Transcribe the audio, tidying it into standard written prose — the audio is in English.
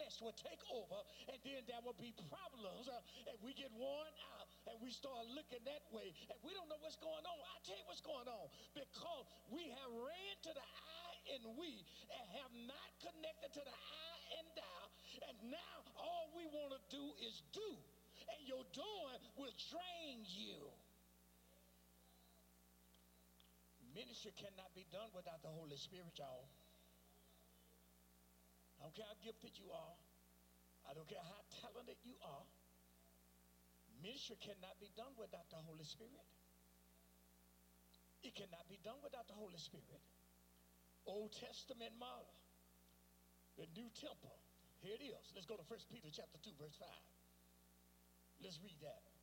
flesh will take over, and then there will be problems, and we get worn out, and we start looking that way, and we don't know what's going on. I tell you what's going on, because we have ran to the I and we, and have not connected to the I and thou, and now all we want to do is do, and your doing will drain you. Ministry cannot be done without the Holy Spirit, y'all. I don't care how gifted you are. I don't care how talented you are. Ministry cannot be done without the Holy Spirit. It cannot be done without the Holy Spirit. Old Testament model. The new temple. Here it is. Let's go to 1 Peter chapter 2, verse 5. Let's read that.